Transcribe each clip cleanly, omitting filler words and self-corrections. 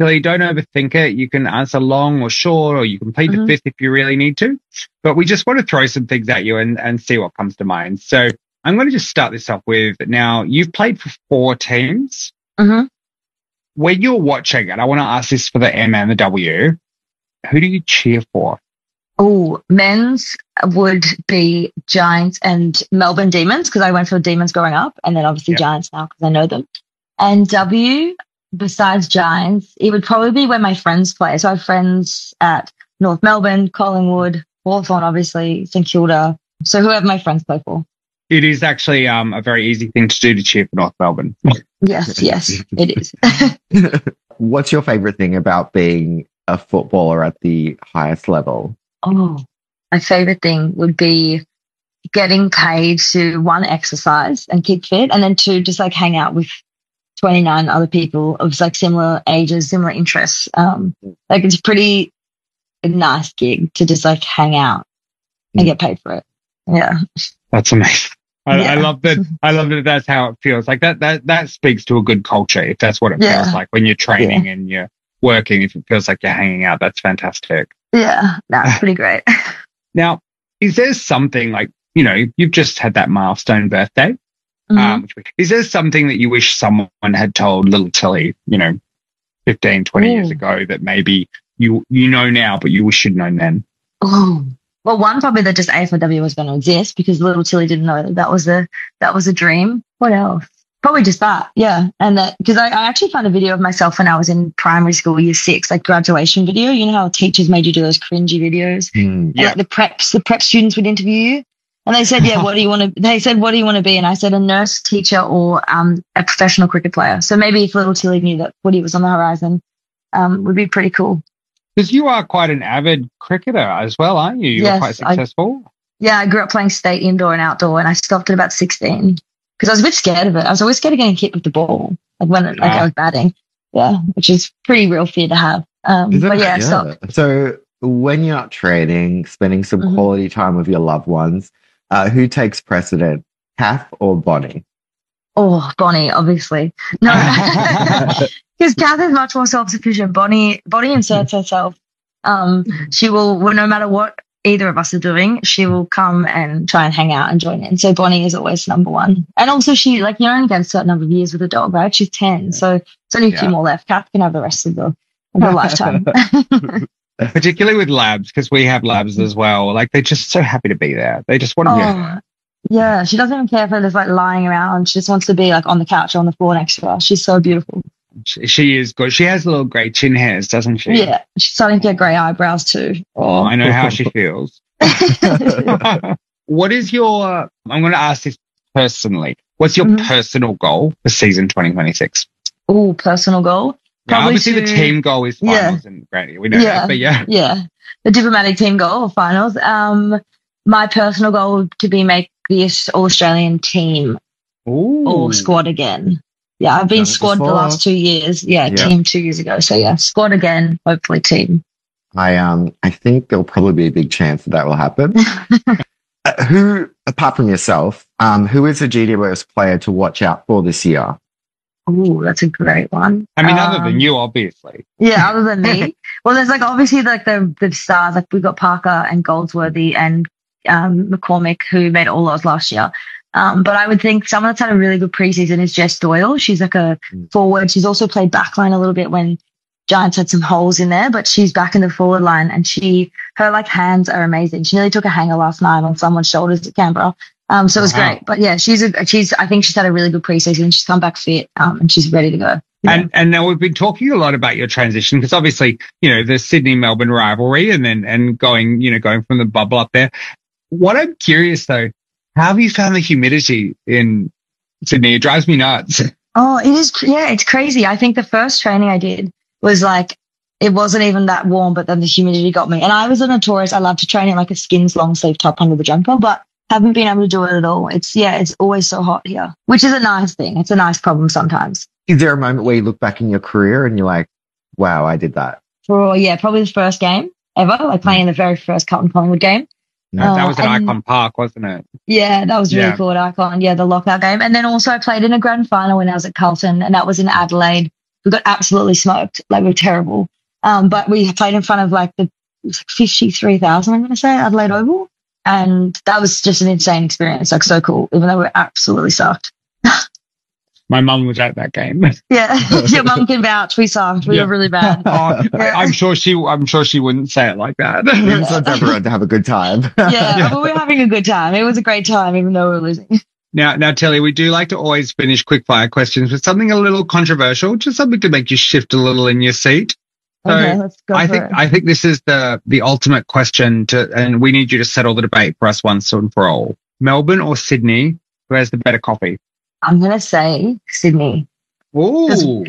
Tilly, don't overthink it. You can answer long or short, or you can plead the fifth if you really need to. But we just want to throw some things at you and see what comes to mind. So I'm going to just start this off with, now you've played for 4 teams. When you're watching, and I want to ask this for the M and the W, who do you cheer for? Oh, men's would be Giants and Melbourne Demons, because I went for Demons growing up, and then obviously Giants now because I know them. And W, besides Giants, it would probably be where my friends play. So I have friends at North Melbourne, Collingwood, Hawthorn, obviously, St Kilda. So whoever my friends play for. It is actually a very easy thing to do to cheer for North Melbourne. Yes, it is. What's your favourite thing about being a footballer at the highest level? Oh, my favourite thing would be getting paid to, 1, exercise and keep fit, and then 2, just like hang out with 29 other people of like similar ages, similar interests. Like it's a pretty nice gig to just like hang out and get paid for it. Yeah. That's amazing. I love that. I love that that's how it feels. Like that speaks to a good culture. If that's what it feels like when you're training and you're working, if it feels like you're hanging out, that's fantastic. Yeah, that's pretty great. Now, is there something like, you've just had that milestone birthday. Is there something that you wish someone had told little Tilly, 15, 20 years ago that maybe you know now, but you wish you'd known then? Oh, well, one, probably that just AFLW was going to exist, because little Tilly didn't know that was a dream. What else? Probably just that, yeah. And that, because I actually found a video of myself when I was in primary school, year 6, like graduation video. You know how teachers made you do those cringy videos? And like the prep students would interview you. And they said, what do you want to be? And I said, a nurse, teacher, or a professional cricket player. So maybe if little Tilly knew that footy was on the horizon, would be pretty cool. Because you are quite an avid cricketer as well, aren't you? You're quite successful. I grew up playing state indoor and outdoor, and I stopped at about 16 because I was a bit scared of it. I was always scared of getting hit with the ball, like when I was batting. Yeah, which is pretty real fear to have. I stopped. So when you're not training, spending some quality time with your loved ones, who takes precedent, Kath or Bonnie? Oh, Bonnie, obviously. No, because Kath is much more self-sufficient. Bonnie inserts herself. She will, no matter what either of us are doing, she will come and try and hang out and join in. So Bonnie is always number one. And also she, you only get a certain number of years with a dog, right? She's 10, so it's only a few more left. Kath can have the rest of her lifetime. Particularly with labs, because we have labs as well. Like, they're just so happy to be there. They just want to be there. Yeah, she doesn't even care if they're just lying around. She just wants to be on the couch or on the floor next to us. She's so beautiful. She is good. She has little grey chin hairs, doesn't she? Yeah, she's starting to get grey eyebrows too. Oh, I know how she feels. What is your, I'm going to ask this personally, what's your personal goal for season 2026? Oh, personal goal? Obviously the team goal is finals and Granny. We know that, but Yeah, the diplomatic team goal of finals. My personal goal would to be make the All-Australian team or squad again. Yeah, I've been squad the last 2 years. Yeah, team 2 years ago. So squad again, hopefully team. I think there'll probably be a big chance that will happen. Who, apart from yourself, who is a GWS player to watch out for this year? Oh, that's a great one. I mean, other than you, obviously. Yeah, other than me. Well, there's obviously the stars. We've got Parker and Goldsworthy and McCormick, who made all those last year. But I would think someone that's had a really good preseason is Jess Doyle. She's a forward. She's also played backline a little bit when Giants had some holes in there, but she's back in the forward line, and her hands are amazing. She nearly took a hanger last night on someone's shoulders at Canberra. So it was great. But yeah, I think she's had a really good preseason. She's come back fit, and she's ready to go. Yeah. And now we've been talking a lot about your transition, because obviously, the Sydney Melbourne rivalry and going from the bubble up there. What I'm curious though, how have you found the humidity in Sydney? It drives me nuts. Oh, it is. Yeah, it's crazy. I think the first training I did was it wasn't even that warm, but then the humidity got me. And I was a notorious, I love to train in a skins long sleeve top under the jumper, but haven't been able to do it at all. It's always so hot here, which is a nice thing. It's a nice problem sometimes. Is there a moment where you look back in your career and you're like, wow, I did that? Probably the first game ever, playing the very first Carlton Collingwood game. No, that was at Icon Park, wasn't it? Yeah, that was really cool at Icon. Yeah, the lockout game. And then also I played in a grand final when I was at Carlton, and that was in Adelaide. we got absolutely smoked. Like, we were terrible. But we played in front of like 53,000, I'm going to say, Adelaide Oval. And that was just an insane experience, like so cool, even though we were absolutely sucked. My mum was at that game. Yeah, your mum can vouch. We sucked. We were really bad. I'm sure she wouldn't say it like that. We just want everyone to have a good time. Yeah, but we were having a good time. It was a great time, even though we were losing. Now, Tilly, we do like to always finish quickfire questions with something a little controversial, just something to make you shift a little in your seat. So Okay, let's go for it. I think this is the ultimate question and we need you to settle the debate for us once and for all. Melbourne or Sydney, who has the better coffee? I'm going to say Sydney. Ooh.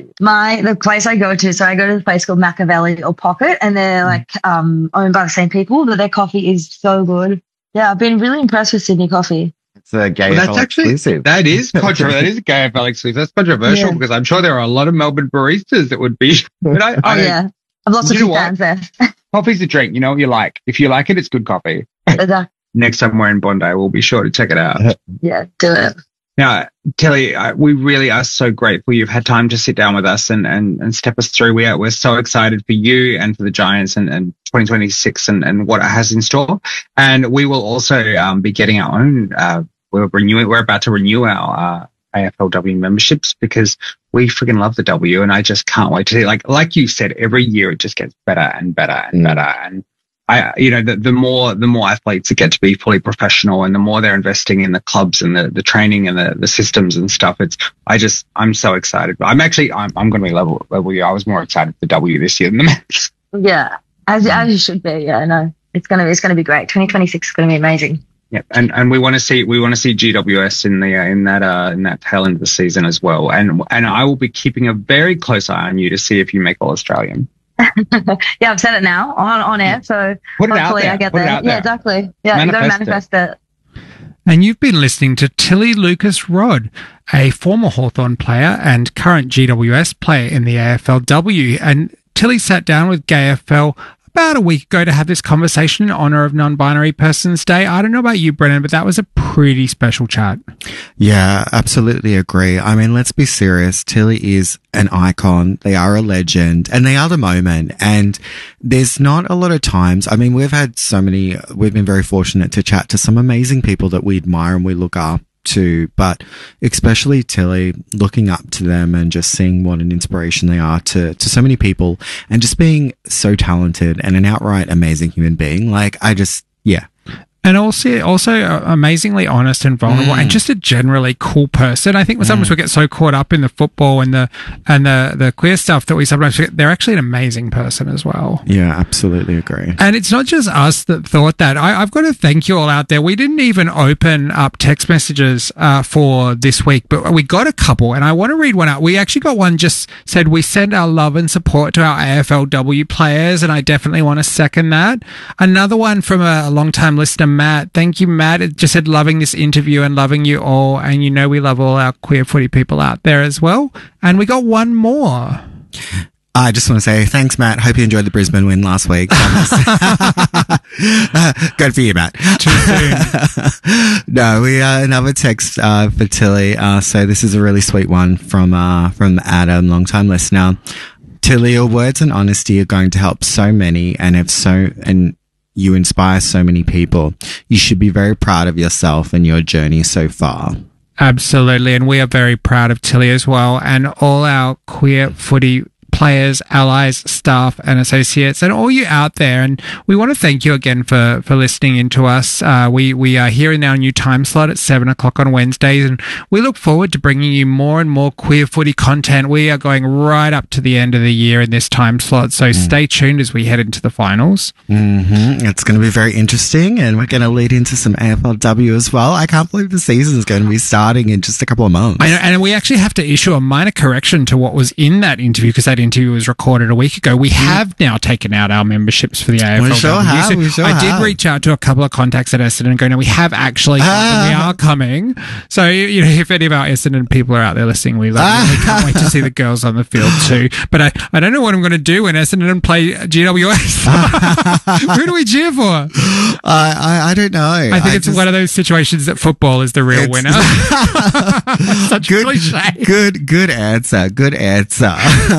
The place I go to, so I go to the place called Machiavelli or Pocket, and they're like owned by the same people, but their coffee is so good. Yeah, I've been really impressed with Sydney coffee. It's a gay exclusive. That is controversial. That is a gay FL exclusive. That's controversial because I'm sure there are a lot of Melbourne baristas that would be. But yeah. I've lots of fans there. Coffee's a drink. You know what you like. If you like it, it's good coffee. Exactly. Next time we're in Bondi, we'll be sure to check it out. Yeah, do it. Now, Tilly, we really are so grateful you've had time to sit down with us and step us through. We're so excited for you and for the Giants and 2026 and what it has in store. And we will also be getting our own. We're about to renew our AFLW memberships because we freaking love the W, and I just can't wait to see. Like you said, every year it just gets better and better and better. And the more athletes that get to be fully professional, and the more they're investing in the clubs and the training and the systems and stuff. I'm so excited. I'm going to be level you. I was more excited for the W this year than the Max. Yeah, as you should be. Yeah, I know it's going to be great. 2026 is going to be amazing. Yeah, and we want to see GWS in that tail end of the season as well. And I will be keeping a very close eye on you to see if you make All Australian. Yeah, I've said it now on air, so hopefully I get there. Yeah, exactly. Yeah, you got to manifest it. And you've been listening to Tilly Lucas-Rodd, a former Hawthorn player and current GWS player in the AFLW. And Tilly sat down with GayFL about a week ago to have this conversation in honour of Non-Binary Persons Day. I don't know about you, Brennan, but that was a pretty special chat. Yeah, absolutely agree. I mean, let's be serious. Tilly is an icon. They are a legend and they are the moment. And there's not a lot of times. I mean, we've been very fortunate to chat to some amazing people that we admire and we look up to, but especially Tilly, looking up to them and just seeing what an inspiration they are to so many people and just being so talented and an outright amazing human being. And also amazingly honest and vulnerable and just a generally cool person. I think sometimes we get so caught up in the football and the queer stuff that we sometimes forget they're actually an amazing person as well. Yeah, absolutely agree. And it's not just us that thought that. I've got to thank you all out there. We didn't even open up text messages for this week, but we got a couple and I want to read one out. We actually got one just said, we send our love and support to our AFLW players, and I definitely want to second that. Another one from a long-time listener, Matt. Thank you, Matt. It just said, loving this interview and loving you all. And we love all our queer footy people out there as well. And we got one more. I just want to say thanks, Matt. Hope you enjoyed the Brisbane win last week. Good for you, Matt. Too soon. No, we another text for Tilly. So this is a really sweet one from Adam, long-time listener. Tilly, your words and honesty are going to help so many and you inspire so many people. You should be very proud of yourself and your journey so far. Absolutely. And we are very proud of Tilly as well, and all our queer footy players, allies, staff and associates, and all you out there. And we want to thank you again for listening in to us. We are here in our new time slot at 7:00 on Wednesdays, and we look forward to bringing you more and more queer footy content. We are going right up to the end of the year in this time slot, so stay tuned as we head into the finals. It's going to be very interesting, and we're going to lead into some AFLW as well. I can't believe the season is going to be starting in just a couple of months. I know, and we actually have to issue a minor correction to what was in that interview, because that interview interview was recorded a week ago. We have now taken out our memberships for the AFLW. We sure have. I did reach out to a couple of contacts at Essendon and go, no, we have actually got them. We are coming. So, if any of our Essendon people are out there listening, we can't wait to see the girls on the field too. But I don't know what I'm going to do when Essendon play GWS. Who do we cheer for? I don't know. I think it's one of those situations that football is the real winner. Such a cliche. Good answer. Good answer.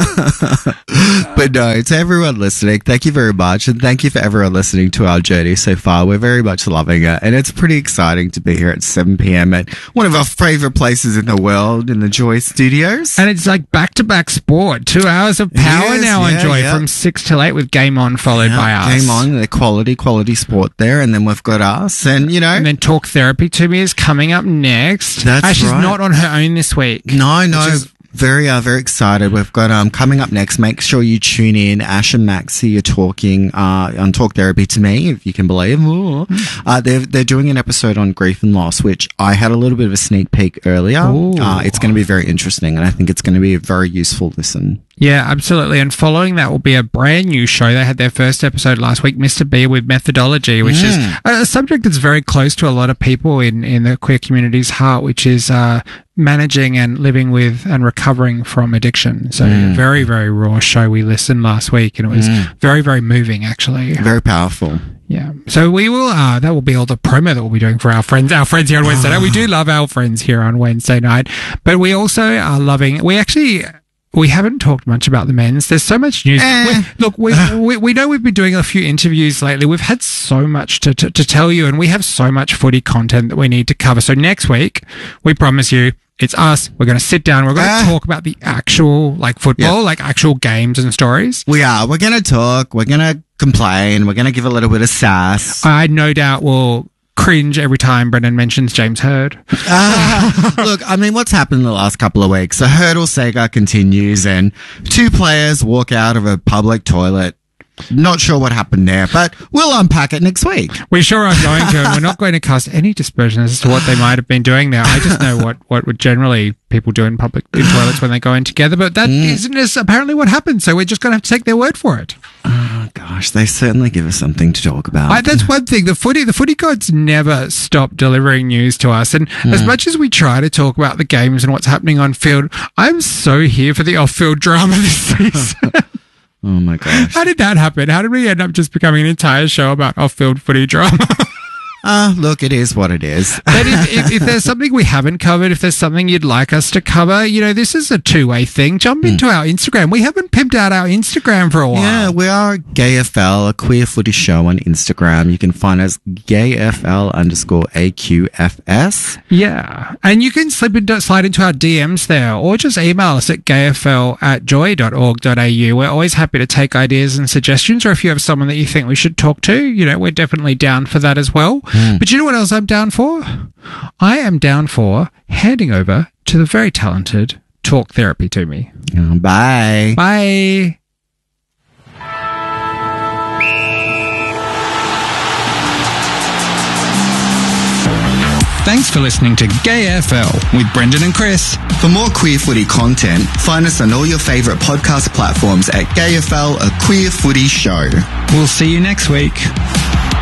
But no, to everyone listening, thank you very much. And thank you for everyone listening to our journey so far. We're very much loving it. And it's pretty exciting to be here at 7 p.m. at one of our favorite places in the world, in the Joy Studios. And it's like back-to-back sport. 2 hours of power on Joy from 6 till 8 with Game On followed by us. Game On, the quality sport there. And then we've got us and, And then Talk Therapy to Me is coming up next. That's She's not on her own this week. No. Very excited. We've got coming up next. Make sure you tune in. Ash and Maxie are talking on Talk Therapy to Me, if you can believe. They're doing an episode on grief and loss, which I had a little bit of a sneak peek earlier. It's going to be very interesting, and I think it's going to be a very useful listen. Yeah, absolutely. And following that will be a brand new show. They had their first episode last week, Mr. B with Methodology, which is a subject that's very close to a lot of people in the queer community's heart, which is managing and living with and recovering from addiction. So very, very raw show. We listened last week and it was very, very moving, actually. Very powerful. Yeah. So we will, that will be all the promo that we'll be doing for our friends here on Wednesday night. We do love our friends here on Wednesday night, but we also are loving, we haven't talked much about the men's. There's so much news. We know we've been doing a few interviews lately. We've had so much to tell you, and we have so much footy content that we need to cover. So next week, we promise you, it's us. We're going to sit down. We're going to talk about the actual, football, actual games and stories. We are. We're going to talk. We're going to complain. We're going to give a little bit of sass. I no doubt will cringe every time Brendan mentions James Hird. Look, I mean, what's happened in the last couple of weeks? The Hurdle saga continues and 2 players walk out of a public toilet. Not sure what happened there, but we'll unpack it next week. We sure are going to, and we're not going to cast any dispersion as to what they might have been doing there. I just know what would generally people do in toilets when they go in together, but that isn't apparently what happened, so we're just going to have to take their word for it. Oh, gosh, they certainly give us something to talk about. That's one thing. The footy gods never stop delivering news to us, and as much as we try to talk about the games and what's happening on field, I'm so here for the off-field drama this season. Oh my gosh. How did that happen? How did we end up just becoming an entire show about off-field footy drama? Look, it is what it is. But if there's something we haven't covered, if there's something you'd like us to cover, this is a two-way thing. Jump into our Instagram. We haven't pimped out our Instagram for a while. Yeah, we are GayFL, a queer footy show on Instagram. You can find us GayFL_AQFS. Yeah. And you can slide into our DMs there, or just email us at gayfl@joy.org.au. We're always happy to take ideas and suggestions, or if you have someone that you think we should talk to, we're definitely down for that as well. But you know what else I'm down for? I am down for handing over to the very talented Talk Therapy to Me. Bye. Bye. Thanks for listening to GayFL with Brendan and Chris. For more queer footy content, find us on all your favourite podcast platforms at GayFL, a queer footy show. We'll see you next week.